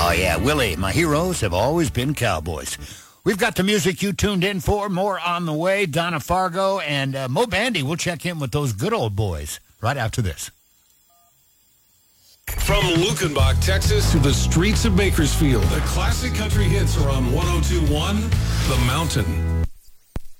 Oh, yeah, Willie, my heroes have always been cowboys. We've got the music you tuned in for. More on the way. Donna Fargo and Mo Bandy. We'll check in with those good old boys right after this. From Lukenbach, Texas, to the streets of Bakersfield, the classic country hits are on 102.1 The Mountain.